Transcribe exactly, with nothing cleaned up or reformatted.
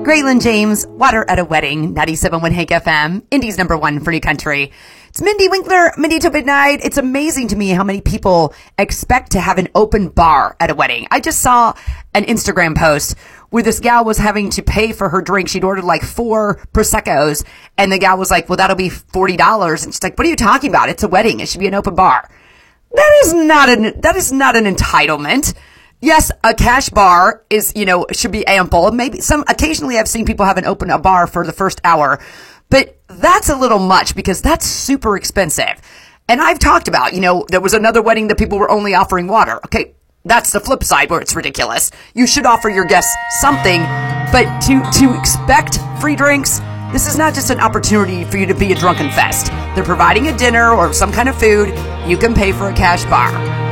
Graylin James, Water at a Wedding, ninety-seven point one Hank F M, Indy's number one for New Country. It's Mindy Winkler, Mindy Till Midnight. It's amazing to me how many people expect to have an open bar at a wedding. I just saw an Instagram post where this gal was having to pay for her drink. She'd ordered like four Prosecco's, and the gal was like, well, that'll be forty dollars. And she's like, what are you talking about? It's a wedding. It should be an open bar. That is not an, that is not an entitlement. Yes, a cash bar is, you know, should be ample. Maybe some, occasionally I've seen people have an open a bar for the first hour, but that's a little much because that's super expensive. And I've talked about, you know, there was another wedding that people were only offering water. Okay, that's the flip side where it's ridiculous. You should offer your guests something, but to, to expect free drinks, this is not just an opportunity for you to be a drunken fest. They're providing a dinner or some kind of food. You can pay for a cash bar.